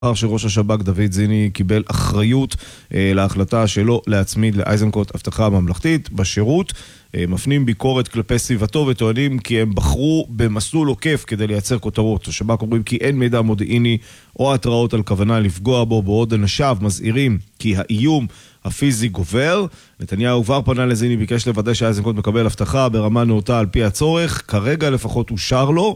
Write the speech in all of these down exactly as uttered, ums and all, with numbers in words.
אחר שראש השב"כ דוד זיני קיבל אחריות אה, להחלטה שלו להצמיד לאיזנקוט הבטחה ממלכתית בשירות. אה, מפנים ביקורת כלפי סביבתו וטוענים כי הם בחרו במסלול עוקף כדי לייצר כותרות. השב"כ אומרים כי אין מידע מודיעיני או התראות על כוונה לפגוע בו, בעוד אנשיו מזהירים כי האיום הפיזי גובר. נתניהו כבר פנה לזיני, ביקש לוודא שאיזנקוט מקבל הבטחה ברמה נאותה על פי הצורך. כרגע לפחות אושר לו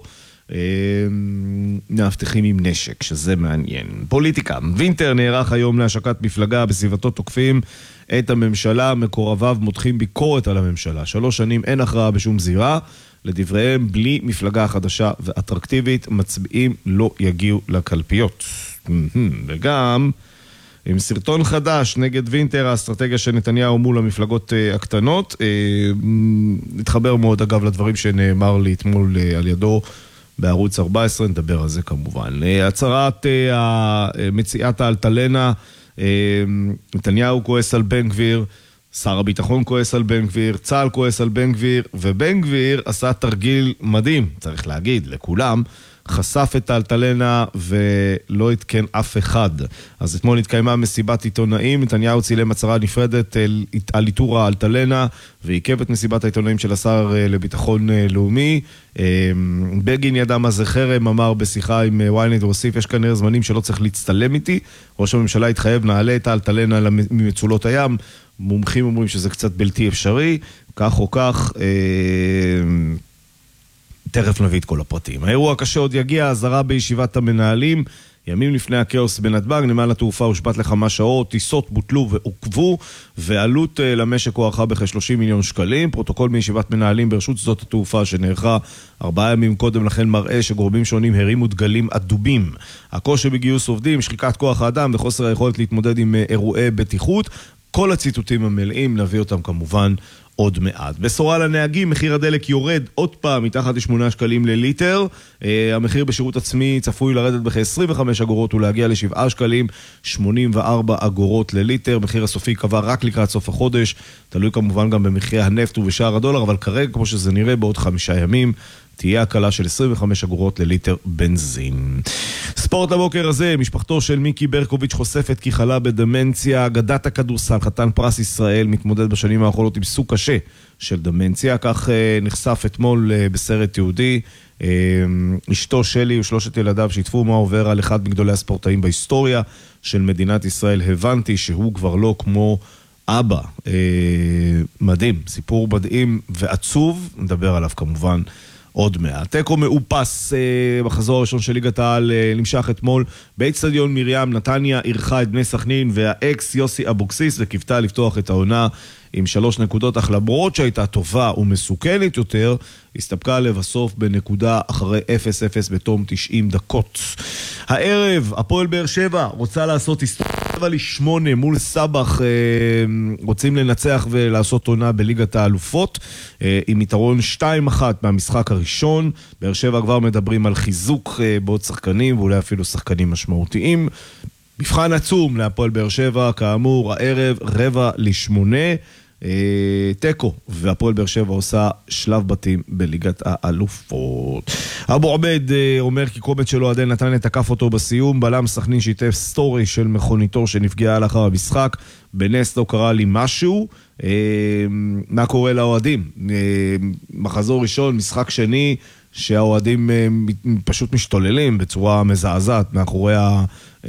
מאבטחים עם נשק, שזה מעניין. פוליטיקה. וינטר נערך היום להשקת מפלגה, בסביבתו תוקפים את הממשלה, מקורביו מותחים ביקורת על הממשלה. שלוש שנים אין הכרעה בשום זירה, לדבריהם בלי מפלגה חדשה ואטרקטיבית מצביעים לא יגיעו לקלפיות. וגם עם סרטון חדש נגד וינטר, האסטרטגיה של נתניהו מול המפלגות הקטנות, התחבר מאוד אגב לדברים שנאמר לי אתמול על ידו בערוץ ארבע עשרה, נדבר על זה כמובן. הצהרת מציאת האלטלנה, נתניהו כועס על בן גביר, שר הביטחון כועס על בן גביר, צה"ל כועס על בן גביר, ובן גביר עשה תרגיל מדהים, צריך להגיד, לכולם, חשף את האלטלנה ולא התקן אף אחד. אז אתמול התקיימה מסיבת עיתונאים, נתניהו צילם הצהרה נפרדת על איתור האלטלנה, ועיכב את מסיבת העיתונאים של השר לביטחון לאומי. בגין ידע מה זה חרם, אמר בשיחה עם וויינט והוסיף, יש כנראה זמנים שלא צריך להצטלם איתי, ראש הממשלה התחייב, נעלה את האלטלנה ממצולות הים, מומחים אומרים שזה קצת בלתי אפשרי, כך או כך, תכף נביא את כל הפרטים. האירוע הקשה עוד יגיע, הזרה בישיבת המנהלים, ימים לפני הכאוס בנתב"ג, נמל התעופה הושבת לכמה שעות, טיסות בוטלו ועוקבו, ועלות למשק הוערכה בכ-שלושים מיליון שקלים. פרוטוקול מישיבת מנהלים ברשות שדות התעופה שנערכה ארבעה ימים קודם לכן מראה שגורמים שונים הרימו דגלים אדומים. הקושי בגיוס עובדים, שחיקת כוח האדם וחוסר היכולת להתמודד עם אירועי בטיחות, כל הציטוטים המלאים, נביא אותם כמובן עוד מעט. בשורה לנהגים, מחיר הדלק יורד עוד פעם מתחת לשמונה שקלים לליטר. המחיר בשירות עצמי צפוי לרדת בכ-עשרים וחמש אגורות ולהגיע לשבעה שקלים שמונים וארבע אגורות לליטר. מחיר הסופי קבע רק לקראת סוף החודש, תלוי כמובן גם במחירי הנפט ובשער הדולר, אבל כרגע כמו שזה נראה בעוד חמישה ימים תהיה הקלה של עשרים וחמש אגורות לליטר בנזין. ספורט לבוקר הזה, משפחתו של מיקי ברקוביץ' חושפת כי חלה בדמנציה. אגדת הכדורסל, חתן פרס ישראל, מתמודד בשנים האחרונות עם סוג קשה של דמנציה, כך נחשף אתמול בסרט תיעודי. אשתו שלי ושלושת ילדיו שיתפו מה עובר על אחד מגדולי הספורטאים בהיסטוריה של מדינת ישראל. הבנתי שהוא כבר לא כמו אבא. מדהים, סיפור מדהים ועצוב, נדבר עליו כמובן עוד מעט. תיקו מאופס בחזור הראשון של ליגת העל נמשך אתמול באצטדיון מרים. נתניה אירחה את בני סכנין והאקס יוסי אבוקסיס וקיוותה לפתוח את העונה עם שלוש נקודות, אך למרות שהייתה טובה ומסוכנת יותר, הסתפקה לבסוף בנקודה אחרי אפס אפס בתום תשעים דקות. הערב, הפועל באר שבע רוצה לעשות היסטוריה לשמונה מול סבח, רוצים לנצח ולעשות עונה בליגת האלופות, עם יתרון שתיים אחת מהמשחק הראשון. באר שבע כבר מדברים על חיזוק בעוד שחקנים, ואולי אפילו שחקנים משמעותיים. מבחן עצום להפועל באר שבע, כאמור, הערב רבע לשמונה, תיקו, והפועל באר שבע עושה שלב בתים בליגת האלופות. אבו עובד אומר כי קומץ שלו עדיין נתן תקף אותו בסיום. בלם סכנין שיתף סטורי של מכוניתו שנפגעה לאחר המשחק, בנס לא קרה לי משהו. מה קורה לאוהדים? מחזור ראשון, משחק שני, שהאוהדים פשוט משתוללים בצורה מזעזעת מאחורי ה...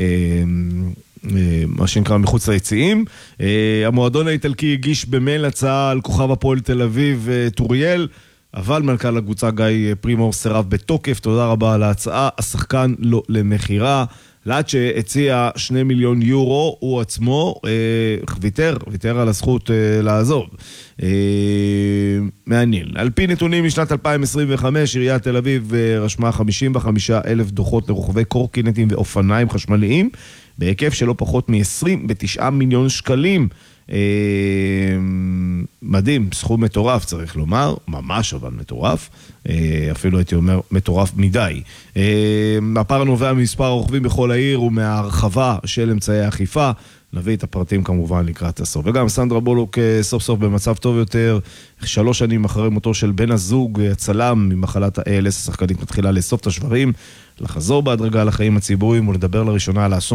מה שנקרא מחוץ ליציעים. המועדון האיטלקי הגיש במייל הצעה על כוכב הפועל תל אביב טוריאל, אבל מנכ"ל הקבוצה גיא פרימור סירב בתוקף. תודה רבה על ההצעה, השחקן לא למחירה. לאט שהציע שני מיליון יורו, הוא עצמו ויתר, ויתר על הזכות לעזוב. מעניין. על פי נתונים משנת אלפיים עשרים וחמש, עיריית תל אביב רשמה חמישים וחמישה אלף דוחות לרוכבי קורקינטים ואופניים חשמליים, בהיקף שלא פחות מ-עשרים ותשעה מיליון שקלים. מדהים, סכום מטורף צריך לומר, ממש אבל מטורף, אפילו הייתי אומר מטורף מדי. הפער נובע ממספר הרוכבים בכל העיר ומההרחבה של אמצעי האכיפה. נביא את הפרטים כמובן לקראת הסוף. וגם סנדרה בולוק סוף סוף במצב טוב יותר, שלוש שנים אחרי מותו של בן הזוג, הצלם ממחלת ה-איי אל אס, השחקנית מתחילה לאסוף את השברים, לחזור בהדרגה לחיים הציבוריים ולדבר לראשונה על האסון